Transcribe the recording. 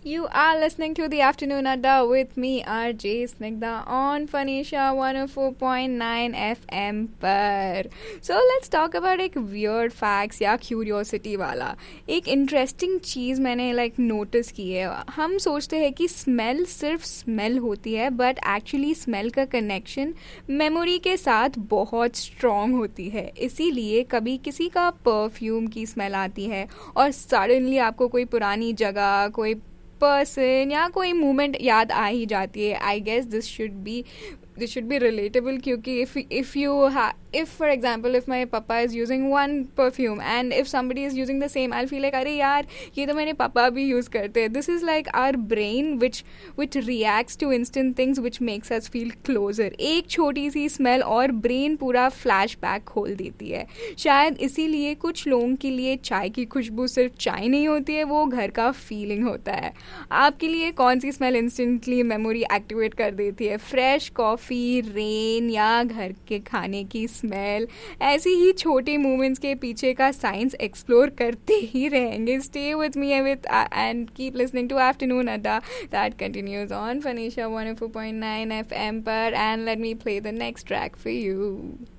You are listening to the Afternoon Adda with me, RJ Snigdha, on Phanisha 104.9 FM पर. So let's talk about एक weird facts या curiosity वाला. एक interesting चीज़ मैंने notice की है. हम सोचते हैं कि smell सिर्फ smell होती है, but actually smell का connection memory के साथ बहुत strong होती है. इसीलिए कभी किसी का perfume की smell आती है और suddenly आपको कोई पुरानी जगह, कोई पर्सन या कोई मूवमेंट याद आ ही जाती है. I guess this should be relatable क्योंकि if for example if my papa is using one perfume and if somebody is using the same, I'll feel like अरे यार ये तो मेरे पापा भी use करते हैं. This is like our brain which reacts to instant things which makes us feel closer. एक छोटी सी smell और brain पूरा flashback खोल देती है. शायद इसीलिए कुछ लोगों के लिए चाय की खुशबू सिर्फ चाय नहीं होती है, वो घर का फीलिंग होता है. आपके लिए कौन सी स्मेल इंस्टेंटली मेमोरी एक्टिवेट कर देती है? फ्रेश कॉफ़ी, रेन या घर के खाने की स्मेल? ऐसी ही छोटे मोमेंट्स के पीछे का साइंस एक्सप्लोर करते ही रहेंगे. Stay with me and keep listening to afternoon अड्डा दैट कंटिन्यूज ऑन फनीशा 104.9 FM पर. And let me play the next track for you.